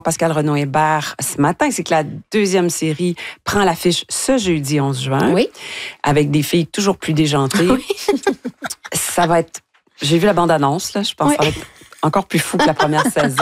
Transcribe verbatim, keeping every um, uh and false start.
Pascal Renaud-Hébert ce matin, c'est que la deuxième série prend l'affiche ce jeudi onze juin. Oui. Avec des filles toujours plus déjantées. Oui. Ça va être... J'ai vu la bande-annonce, là. Je pense oui. que ça va être encore plus fou que la première saison.